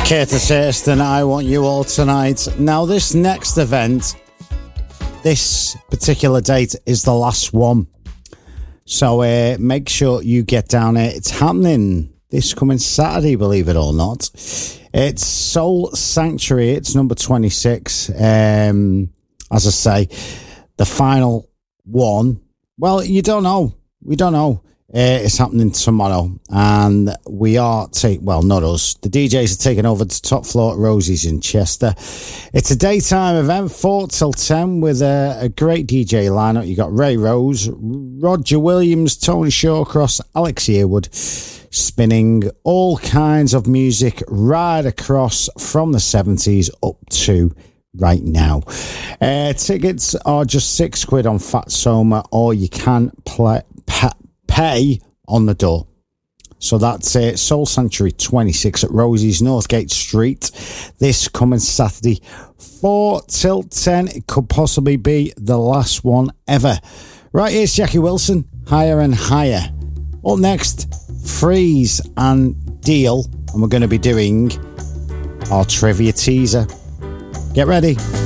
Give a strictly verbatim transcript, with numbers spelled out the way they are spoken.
Curtis Hairston, I Want You All Tonight. Now, this next event, this particular date is the last one. So uh, make sure you get down here. It's happening this coming Saturday, believe it or not. It's Soul Sanctuary. It's number twenty-six. Um, as I say, the final one. Well, you don't know. We don't know. Uh, it's happening tomorrow, and we are take well, not us. The D Js are taking over the top floor at Rosie's in Chester. It's a daytime event, four till ten, with a, a great D J lineup. You got Ray Rose, Roger Williams, Tony Shawcross, Alex Yearwood, spinning all kinds of music right across from the seventies up to right now. Uh, tickets are just six quid on Fat Soma, or you can play. Pa- pay on the door. So that's it. Soul Sanctuary twenty-six at Rosie's, Northgate Street, this coming Saturday, four till ten. It could possibly be the last one ever. Right, here's Jackie Wilson, Higher and Higher. Up next, Freeze and Deal, and we're going to be doing our trivia teaser. Get ready.